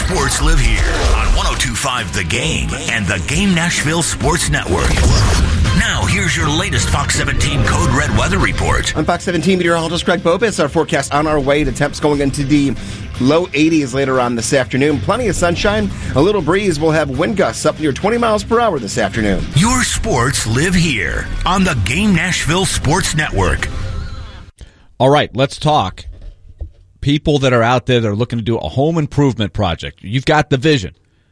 Sports live here on 102.5 The Game and the Game Nashville Sports Network. Now, here's your latest Fox 17 Code Red weather report. I'm Fox 17 meteorologist Greg Bopis. Our forecast on our way to temps going into the low 80s later on this afternoon. Plenty of sunshine, a little breeze. We'll have wind gusts up near 20 miles per hour this afternoon. Your sports live here on the Game Nashville Sports Network. All right, let's talk. People that are out there that are looking to do a home improvement project. You've got the vision.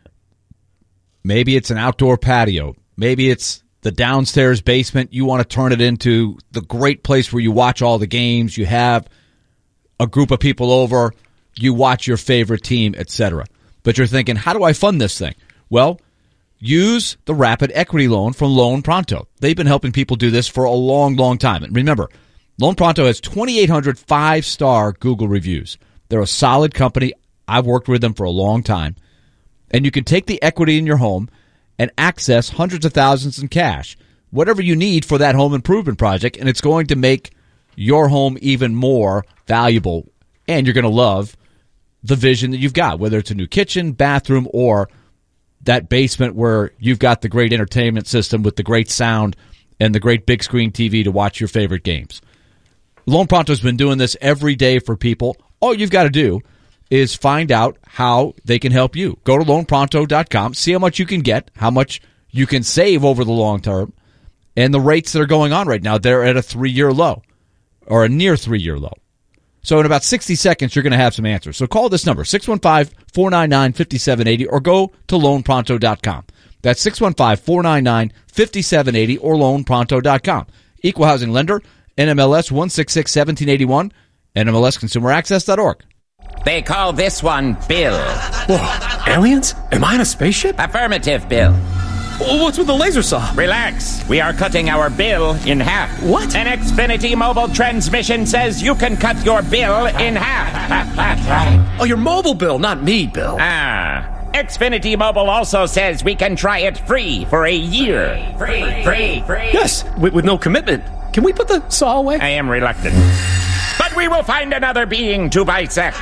Maybe it's an outdoor patio. Maybe it's the downstairs basement. You want to turn it into the great place where you watch all the games. You have a group of people over. You watch your favorite team, etc. But you're thinking, how do I fund this thing? Well, use the Rapid Equity Loan from Loan Pronto. They've been helping people do this for a long, long time. And remember, Loan Pronto has 2,800 five-star Google reviews. They're a solid company. I've worked with them for a long time. And you can take the equity in your home and access hundreds of thousands in cash, whatever you need for that home improvement project, and it's going to make your home even more valuable. And you're going to love the vision that you've got, whether it's a new kitchen, bathroom, or that basement where you've got the great entertainment system with the great sound and the great big screen TV to watch your favorite games. Loan Pronto's been doing this every day for people. All you've got to do is find out how they can help you. Go to loanpronto.com, see how much you can get, how much you can save over the long term, and the rates that are going on right now, they're at a 3-year low or a near 3-year low. So in about 60 seconds, you're going to have some answers. So call this number, 615-499-5780, or go to loanpronto.com. That's 615-499-5780 or loanpronto.com. Equal housing lender, NMLS 1661781, NMLSconsumeraccess.org. They call this one Bill. Whoa, aliens? Am I in a spaceship? Affirmative, Bill. What's with the laser saw? Relax. We are cutting our bill in half. What? An Xfinity mobile transmission says you can cut your bill in half. Oh, your mobile bill, not me, Bill. Xfinity Mobile also says we can try it free for a year. Free. Yes, with no commitment. Can we put the saw away? I am reluctant. But we will find another being to bisect.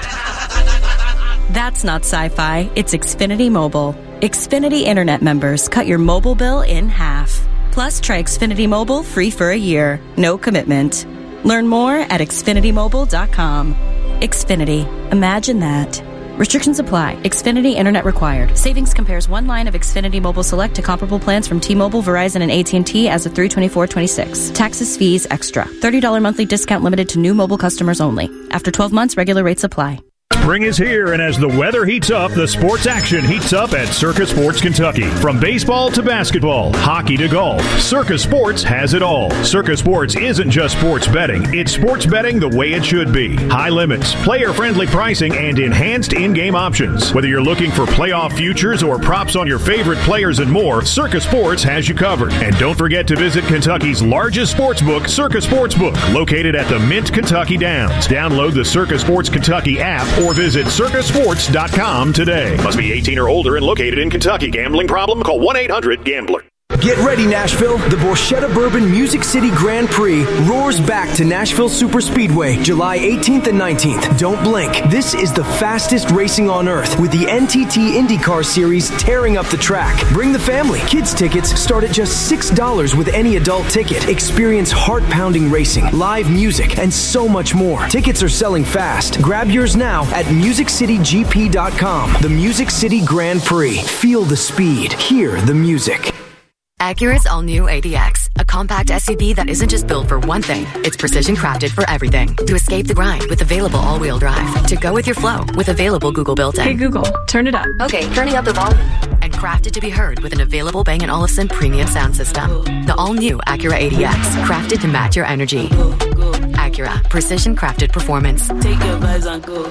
That's not sci-fi. It's Xfinity Mobile. Xfinity Internet members cut your mobile bill in half. Plus, try Xfinity Mobile free for a year. No commitment. Learn more at xfinitymobile.com. Xfinity. Imagine that. Restrictions apply. Xfinity Internet required. Savings compares one line of Xfinity Mobile Select to comparable plans from T-Mobile, Verizon, and AT&T as of 3/24/26. Taxes, fees, extra. $30 monthly discount limited to new mobile customers only. After 12 months, regular rates apply. Spring is here, and as the weather heats up, the sports action heats up at Circa Sports Kentucky. From baseball to basketball, hockey to golf, Circa Sports has it all. Circa Sports isn't just sports betting, it's sports betting the way it should be. High limits, player-friendly pricing, and enhanced in-game options. Whether you're looking for playoff futures or props on your favorite players and more, Circa Sports has you covered. And don't forget to visit Kentucky's largest sportsbook, Circa Sportsbook, located at the Mint Kentucky Downs. Download the Circa Sports Kentucky app or visit circasports.com today. Must be 18 or older and located in Kentucky. Gambling problem? Call 1-800-GAMBLER. Get ready, Nashville. The Borchetta Bourbon Music City Grand Prix roars back to Nashville Superspeedway, July 18th and 19th. Don't blink. This is the fastest racing on earth, with the NTT IndyCar Series tearing up the track. Bring the family. Kids tickets start at just $6 with any adult ticket. Experience heart-pounding racing, live music, and so much more. Tickets are selling fast. Grab yours now at MusicCityGP.com. The Music City Grand Prix. Feel the speed. Hear the music. Acura's all-new ADX, a compact SUV that isn't just built for one thing, it's precision crafted for everything. To escape the grind with available all-wheel drive. To go with your flow with available Google built-in. Hey Google, turn it up. Okay, turning up the volume. And crafted to be heard with an available Bang & Olufsen premium sound system. The all-new Acura ADX, crafted to match your energy. Acura, precision crafted performance. Take your vibes on go.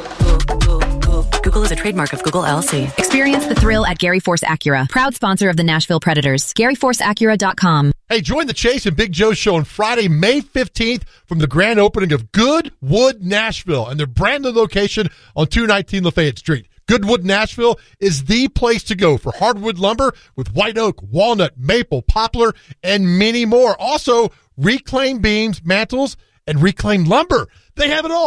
Google is a trademark of Google LLC. Experience the thrill at Gary Force Acura, proud sponsor of the Nashville Predators. GaryForceAcura.com. Hey, join the Chase and Big Joe show on Friday, May 15th from the grand opening of Goodwood Nashville and their brand new location on 219 Lafayette Street. Goodwood Nashville is the place to go for hardwood lumber with white oak, walnut, maple, poplar, and many more. Also, reclaimed beams, mantles, and reclaimed lumber. They have it all.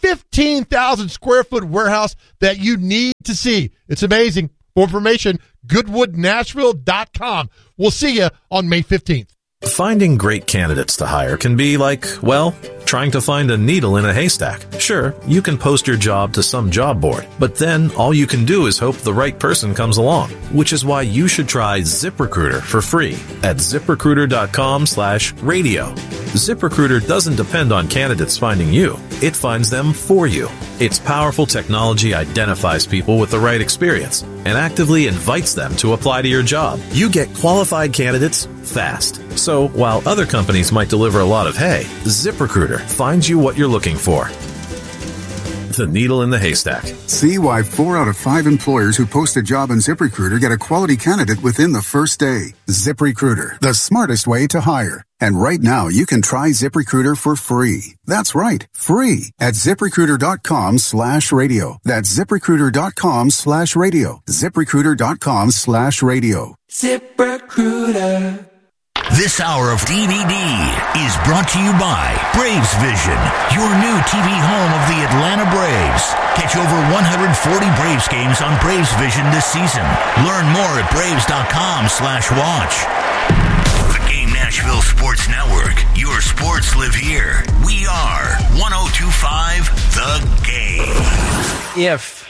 15,000 square foot warehouse that you need to see. It's amazing. For information, goodwoodnashville.com. We'll see you on May 15th. Finding great candidates to hire can be like, well, trying to find a needle in a haystack. Sure, you can post your job to some job board, but then all you can do is hope the right person comes along, which is why you should try ZipRecruiter for free at ZipRecruiter.com/radio. ZipRecruiter doesn't depend on candidates finding you. It finds them for you. Its powerful technology identifies people with the right experience and actively invites them to apply to your job. You get qualified candidates fast. So while other companies might deliver a lot of hay, ZipRecruiter finds you what you're looking for. The needle in the haystack. See why 4 out of 5 employers who post a job on ZipRecruiter get a quality candidate within the first day. ZipRecruiter, the smartest way to hire. And right now, you can try ZipRecruiter for free. That's right, free at ZipRecruiter.com/radio. That's ZipRecruiter.com/radio. ZipRecruiter.com/radio. ZipRecruiter. This hour of DVD is brought to you by Braves Vision, your new TV home of the Atlanta Braves. Catch over 140 Braves games on Braves Vision this season. Learn more at Braves.com/watch. The Game Nashville Sports Network. Your sports live here. We are 102.5 The Game. If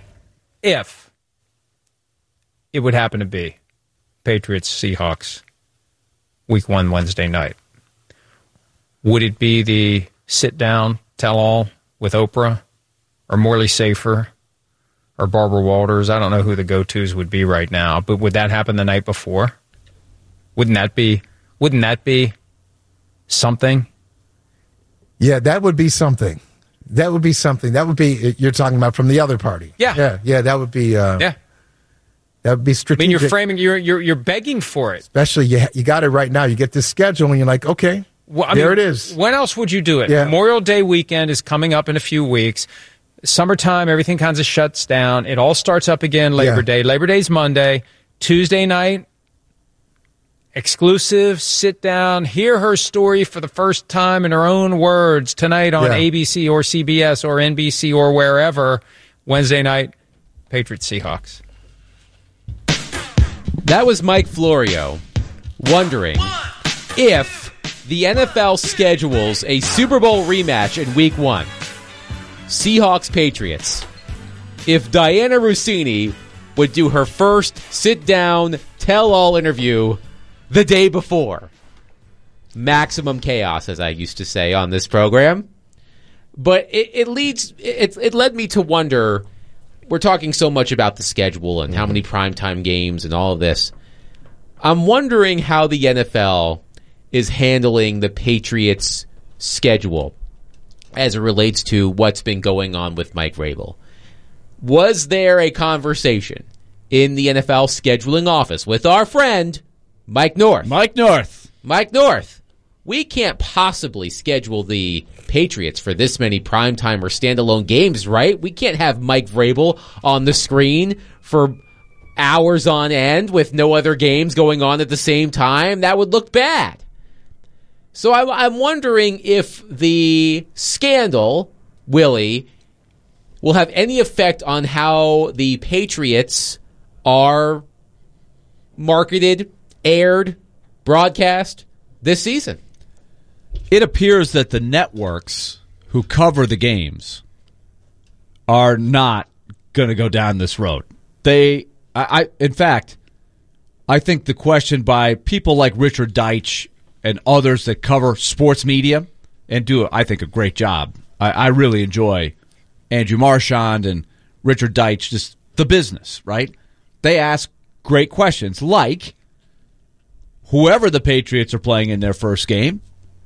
it would happen to be Patriots-Seahawks Week 1 Wednesday night, would it be the sit-down, tell-all with Oprah or Morley Safer or Barbara Walters? I don't know who the go-tos would be right now, but would that happen the night before? Wouldn't that be something? Yeah, that would be something. That would be something. That would be, you're talking about from the other party. Yeah. Yeah, that would be... yeah. That would be strategic. I mean, you're framing, you're begging for it. Especially, you got it right now. You get this schedule, and you're like, okay, there it is. When else would you do it? Yeah. Memorial Day weekend is coming up in a few weeks. Summertime, everything kind of shuts down. It all starts up again Labor Day. Labor Day's Monday. Tuesday night, exclusive, sit down, hear her story for the first time in her own words tonight on ABC or CBS or NBC or wherever. Wednesday night, Patriots-Seahawks. That was Mike Florio wondering if the NFL schedules a Super Bowl rematch in Week 1, Seahawks-Patriots, if Diana Rossini would do her first sit-down, tell-all interview the day before. Maximum chaos, as I used to say on this program. But it led me to wonder... We're talking so much about the schedule and how many primetime games and all of this. I'm wondering how the NFL is handling the Patriots' schedule as it relates to what's been going on with Mike Vrabel. Was there a conversation in the NFL scheduling office with our friend Mike North? Mike North. We can't possibly schedule the Patriots for this many primetime or standalone games, right? We can't have Mike Vrabel on the screen for hours on end with no other games going on at the same time. That would look bad. So I'm wondering if the scandal, Willie, will have any effect on how the Patriots are marketed, aired, broadcast this season. It appears that the networks who cover the games are not going to go down this road. In fact, I think the question by people like Richard Deitch and others that cover sports media and do, I think, a great job. I really enjoy Andrew Marchand and Richard Deitch, just the business, right? They ask great questions like whoever the Patriots are playing in their first game,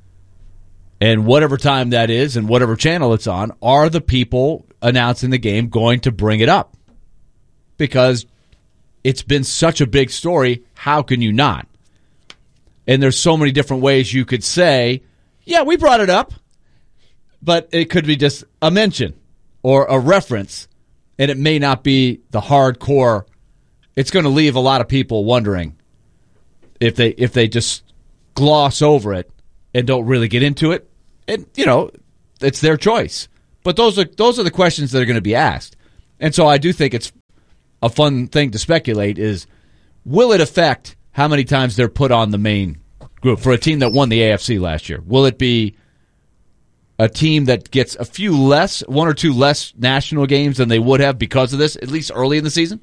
and whatever time that is and whatever channel it's on, are the people announcing the game going to bring it up? Because it's been such a big story, how can you not? And there's so many different ways you could say, yeah, we brought it up, but it could be just a mention or a reference, and it may not be the hardcore. It's going to leave a lot of people wondering if they just gloss over it and don't really get into it. And, it's their choice. But those are the questions that are going to be asked. And so I do think it's a fun thing to speculate is, will it affect how many times they're put on the main group for a team that won the AFC last year? Will it be a team that gets one or two less national games than they would have because of this, at least early in the season?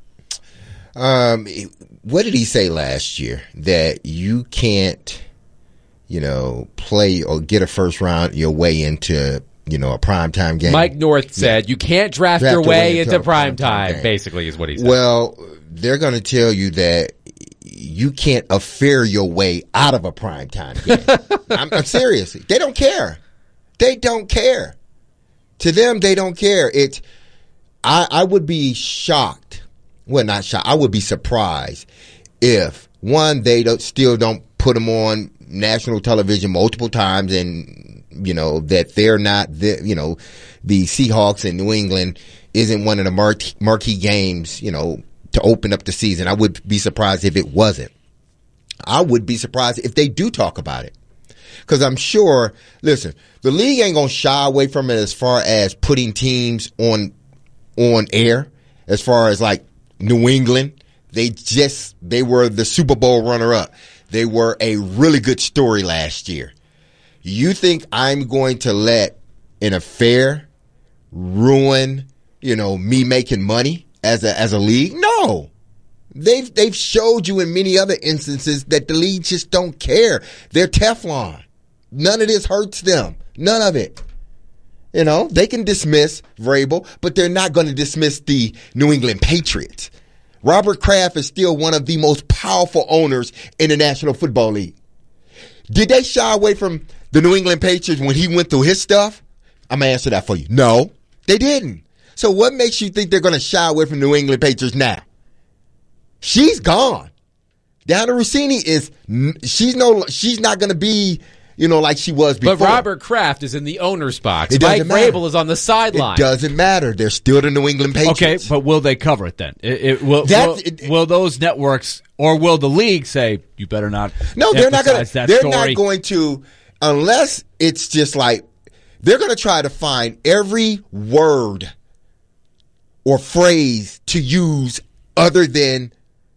What did he say last year? That you can't, play or get a first round your way into, a primetime game. Mike North said you can't draft your way into primetime, basically, is what he said. Well, they're going to tell you that you can't affair your way out of a primetime game. I'm serious. They don't care. They don't care. To them, they don't care. I would be shocked. Well, not shocked. I would be surprised if, one, they still don't put them on national television multiple times and, that they're not, the Seahawks in New England isn't one of the marquee games, to open up the season. I would be surprised if it wasn't. I would be surprised if they do talk about it. Because I'm sure, listen, the league ain't going to shy away from it as far as putting teams on air, as far as like New England. They were the Super Bowl runner-up. They were a really good story last year. You think I'm going to let an affair ruin, me making money as a league? No. They've showed you in many other instances that the league just don't care. They're Teflon. None of this hurts them. None of it. They can dismiss Vrabel, but they're not going to dismiss the New England Patriots. Robert Kraft is still one of the most powerful owners in the National Football League. Did they shy away from the New England Patriots when he went through his stuff? I'm going to answer that for you. No, they didn't. So what makes you think they're going to shy away from New England Patriots now? She's gone. Diana Rossini she's not going to be, like she was before. But Robert Kraft is in the owner's box. Mike Vrabel is on the sideline. It doesn't matter. They're still the New England Patriots. Okay, but will they cover it then? Will those networks or will the league say, you better not? No, they're not going to. They're not going to, unless it's just like, they're going to try to find every word or phrase to use other than,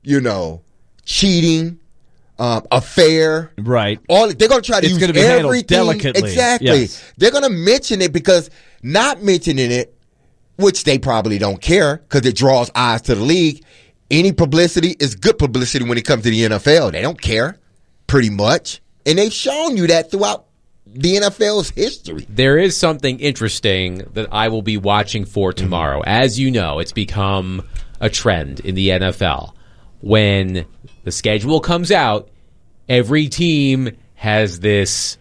cheating, affair. Right. They're going to try to use everything. Delicately. Exactly. Yes. They're going to mention it because not mentioning it, which they probably don't care because it draws eyes to the league, any publicity is good publicity when it comes to the NFL. They don't care, pretty much. And they've shown you that throughout the NFL's history. There is something interesting that I will be watching for tomorrow. As you know, it's become a trend in the NFL. When the schedule comes out, every team has this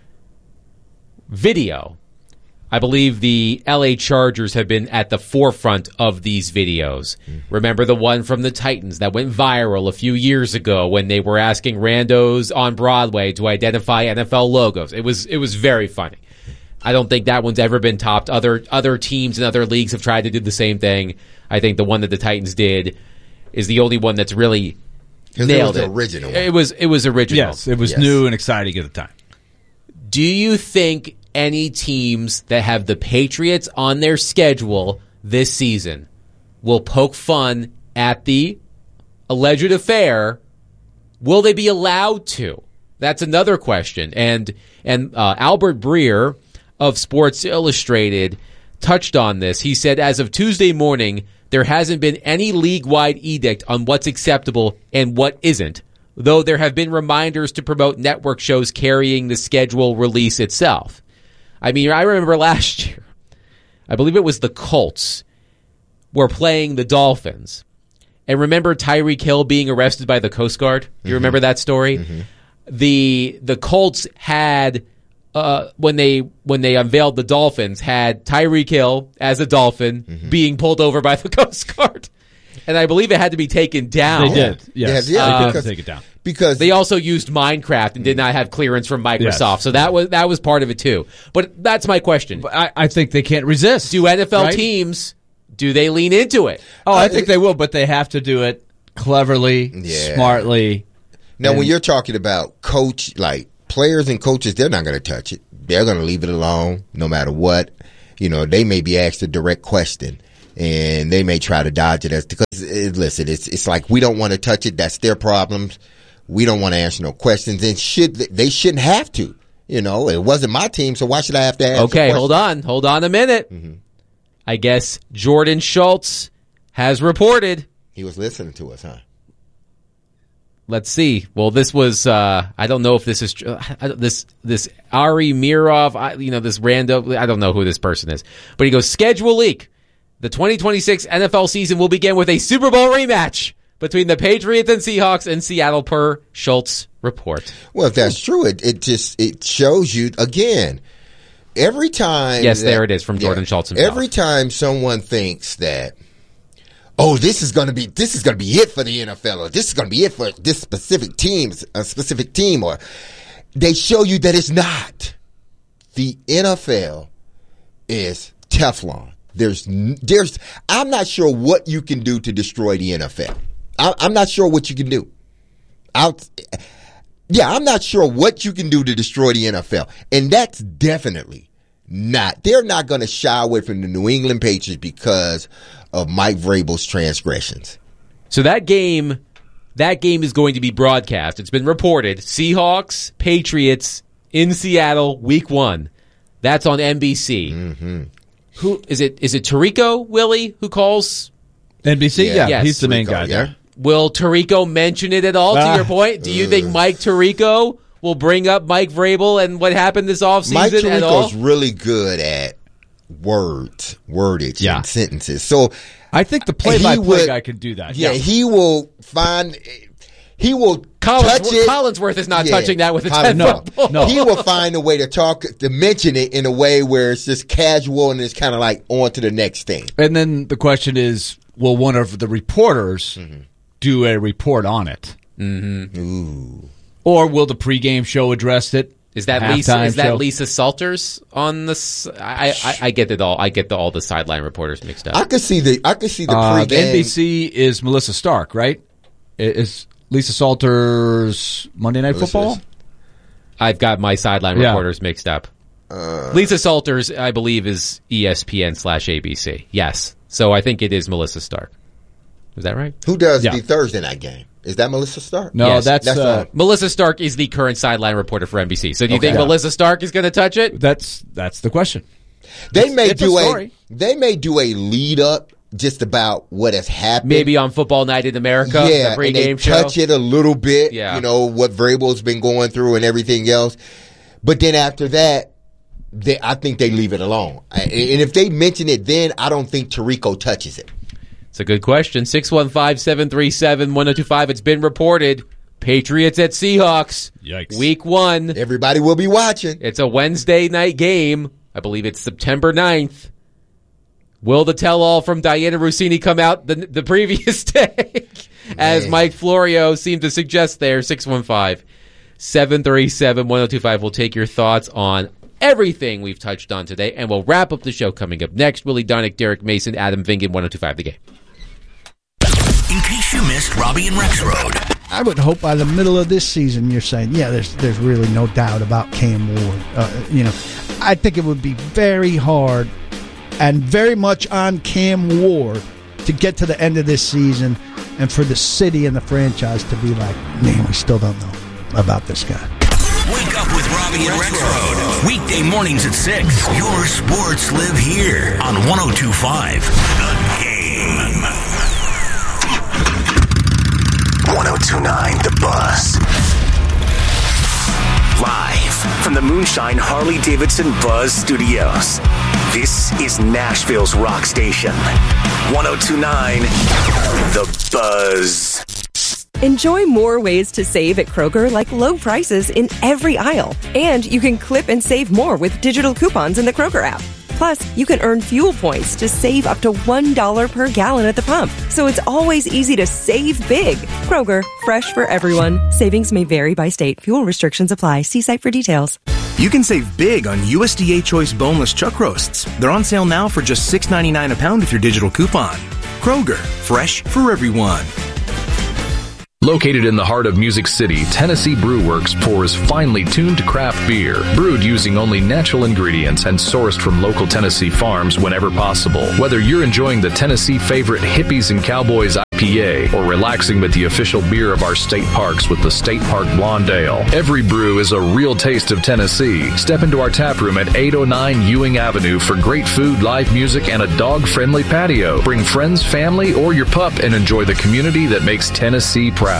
video. I believe the LA Chargers have been at the forefront of these videos. Remember the one from the Titans that went viral a few years ago when they were asking randos on Broadway to identify NFL logos? It was very funny. I don't think that one's ever been topped. Other teams and other leagues have tried to do the same thing. I think the one that the Titans did is the only one that's really nailed it. It was original. It was original. Yes, it was new and exciting at the time. Do you think any teams that have the Patriots on their schedule this season will poke fun at the alleged affair? Will they be allowed to? That's another question. And Albert Breer of Sports Illustrated touched on this. He said, as of Tuesday morning, there hasn't been any league-wide edict on what's acceptable and what isn't, though there have been reminders to promote network shows carrying the schedule release itself. I mean, I remember last year, I believe it was the Colts were playing the Dolphins. And remember Tyreek Hill being arrested by the Coast Guard? You remember that story? Mm-hmm. The Colts had, when they unveiled the Dolphins, had Tyreek Hill as a Dolphin being pulled over by the Coast Guard. And I believe it had to be taken down. They did. Yes. They did have to take it down. Because they also used Minecraft and did not have clearance from Microsoft. Yes. So that was part of it too. But that's my question. But I think they can't resist. Do NFL teams, do they lean into it? Oh, I think they will, but they have to do it cleverly, smartly. Now, when you're talking about players and coaches, they're not going to touch it. They're going to leave it alone no matter what. they may be asked a direct question and they may try to dodge it because listen, it's like we don't want to touch it. That's their problems. We don't want to answer no questions, and they shouldn't have to. It wasn't my team, so why should I have to ask? Okay, hold on a minute. Mm-hmm. I guess Jordan Schultz has reported. He was listening to us, huh? Let's see. Well, this was, I don't know if this is, this Ari Mirov, this random, I don't know who this person is. But he goes, schedule leak. The 2026 NFL season will begin with a Super Bowl rematch between the Patriots and Seahawks in Seattle per Schultz report. Well, if that's true, it shows you, again, every time. Yes, there it is from Jordan Schultz himself. Every time someone thinks that, oh, this is going to be it for the NFL, or this is going to be it for this specific team, or they show you that it's not. The NFL is Teflon. I'm not sure what you can do to destroy the NFL. I'm not sure what you can do. I'm not sure what you can do to destroy the NFL. And that's definitely not. They're not going to shy away from the New England Patriots because of Mike Vrabel's transgressions. So that game is going to be broadcast. It's been reported. Seahawks, Patriots in Seattle, week 1. That's on NBC. Mm-hmm. Who is it? Is it Tirico Willie who calls NBC? Yeah, yes. He's the main guy there. Will Tirico mention it at all? To your point, do you think Mike Tirico will bring up Mike Vrabel and what happened this offseason Mike at all? Tirico's really good at wordage, and sentences. So I think the play-by-play guy can do that. Yeah, he will find. He will touch it. Collinsworth is not touching that with a 10 football. No. He will find a way to mention it in a way where it's just casual and it's kind of like on to the next thing. And then the question is, will one of the reporters do a report on it? Mm-hmm. Ooh. Or will the pregame show address it? Is that Lisa Salters on this? I get it all. I get all the sideline reporters mixed up. I could see the pregame. NBC is Melissa Stark, right? Is Lisa Salters Monday Night Football? I've got my sideline reporters mixed up. Lisa Salters, I believe, is ESPN/ABC. Yes. So I think it is Melissa Stark. Is that right? Who does the Thursday night game? Is that Melissa Stark? No, yes, that's Melissa Stark is the current sideline reporter for NBC. So do you think Melissa Stark is going to touch it? That's the question. They may do a lead up just about what has happened. Maybe on Football Night in America, the pregame and they show. Touch it a little bit, what Vrabel's been going through and everything else. But then after that, I think they leave it alone. And if they mention it then, I don't think Tirico touches it. It's a good question. 615-737-1025. It's been reported. Patriots at Seahawks. Yikes. Week 1. Everybody will be watching. It's a Wednesday night game. I believe it's September 9th. Will the tell-all from Diana Rossini come out the previous day? As Mike Florio seemed to suggest there. 615-737-1025. We'll take your thoughts on everything we've touched on today, and we'll wrap up the show coming up next. Willie Donick, Derek Mason, Adam Vingan, 1025 The Game. In case you missed Robbie and Rexroad. I would hope by the middle of this season you're saying, there's really no doubt about Cam Ward. I think it would be very hard and very much on Cam Ward to get to the end of this season and for the city and the franchise to be like, man, we still don't know about this guy. Wake up with Robbie and Rexroad. Weekday mornings at 6. Your sports live here on 102.5 The Game. 102.9 The Buzz. Live from the Moonshine Harley-Davidson Buzz Studios. This is Nashville's rock station. 102.9 The Buzz. Enjoy more ways to save at Kroger, like low prices in every aisle. And you can clip and save more with digital coupons in the Kroger app. Plus, you can earn fuel points to save up to $1 per gallon at the pump. So it's always easy to save big. Kroger, fresh for everyone. Savings may vary by state. Fuel restrictions apply. See site for details. You can save big on USDA Choice boneless chuck roasts. They're on sale now for just $6.99 a pound with your digital coupon. Kroger, fresh for everyone. Located in the heart of Music City, Tennessee Brew Works pours finely tuned craft beer, brewed using only natural ingredients and sourced from local Tennessee farms whenever possible. Whether you're enjoying the Tennessee favorite Hippies and Cowboys IPA or relaxing with the official beer of our state parks with the State Park Blonde Ale, every brew is a real taste of Tennessee. Step into our tap room at 809 Ewing Avenue for great food, live music, and a dog-friendly patio. Bring friends, family, or your pup and enjoy the community that makes Tennessee proud.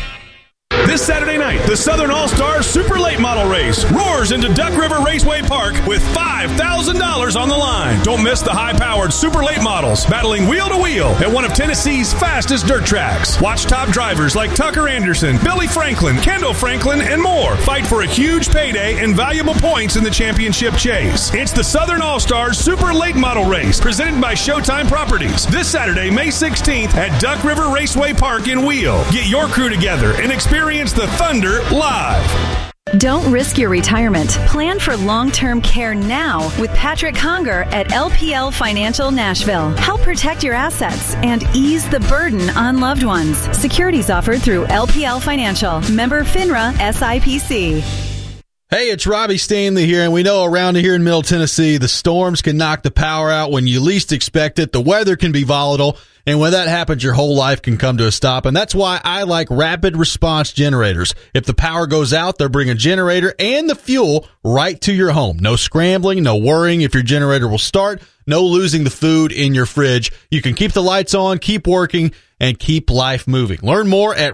This Saturday night, the Southern All-Stars Super Late Model Race roars into Duck River Raceway Park with $5,000 on the line. Don't miss the high-powered Super Late Models battling wheel to wheel at one of Tennessee's fastest dirt tracks. Watch top drivers like Tucker Anderson, Billy Franklin, Kendall Franklin, and more fight for a huge payday and valuable points in the championship chase. It's the Southern All-Stars Super Late Model Race presented by Showtime Properties this Saturday, May 16th at Duck River Raceway Park in Wheel. Get your crew together and experience the Thunder live. Don't risk your retirement. Plan for long-term care now with Patrick Conger at LPL Financial Nashville. Help protect your assets and ease the burden on loved ones. Securities offered through LPL Financial. Member FINRA SIPC. Hey, it's Robbie Stanley here, and we know around here in Middle Tennessee, the storms can knock the power out when you least expect it. The weather can be volatile, and when that happens, your whole life can come to a stop, and that's why I like rapid response generators. If the power goes out, they'll bring a generator and the fuel right to your home. No scrambling, no worrying if your generator will start, no losing the food in your fridge. You can keep the lights on, keep working, and keep life moving. Learn more at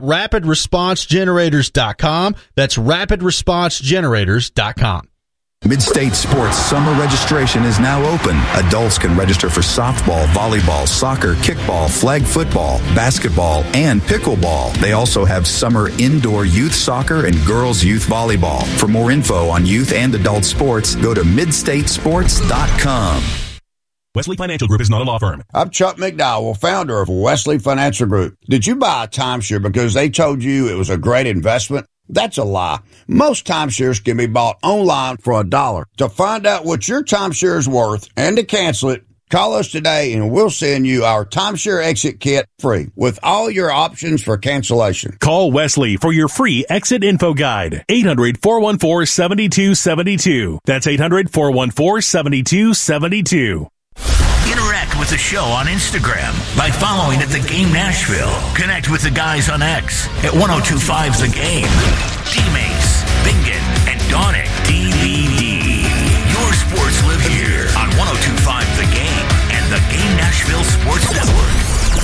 rapidresponsegenerators.com. That's rapidresponsegenerators.com. Midstate Sports summer registration is now open. Adults can register for softball, volleyball, soccer, kickball, flag football, basketball, and pickleball. They also have summer indoor youth soccer and girls youth volleyball. For more info on youth and adult sports, go to midstatesports.com. Wesley Financial Group is not a law firm. I'm Chuck McDowell, founder of Wesley Financial Group. Did you buy a timeshare because they told you it was a great investment? That's a lie. Most timeshares can be bought online for $1. To find out what your timeshare is worth and to cancel it, call us today and we'll send you our timeshare exit kit free with all your options for cancellation. Call Wesley for your free exit info guide. 800-414-7272. That's 800-414-7272. Interact with the show on Instagram by following at The Game Nashville. Connect with the guys on X at 1025 The Game. D-Mace, Bingen, and Donick DVD. Your sports live here on 1025 The Game and The Game Nashville Sports Network.